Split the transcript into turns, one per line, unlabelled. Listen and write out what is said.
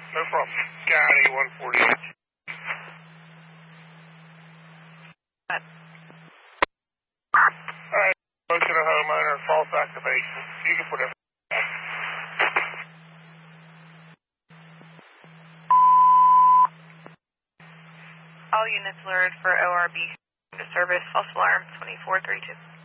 No problem. County 148. Alright, motion of homeowner, false activation. You can put it.
All units alerted for ORB service, false alarm 2432.